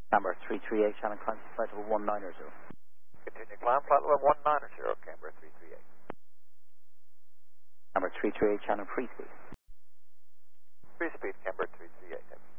Camber 338, Shannon, climb to flight level 190. Continue climb, flight level 190, Camber 338. Camber 338, Shannon, free speed. Free speed, Camber 338.